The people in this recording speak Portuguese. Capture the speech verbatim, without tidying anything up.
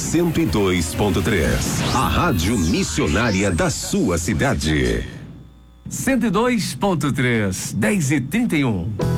cento e dois ponto três. A rádio missionária da sua cidade. cento e dois ponto três, dez e trinta e um.